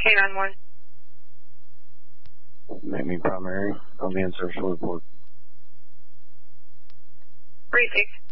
K91. Make me primary. I'll be in social report. Briefing.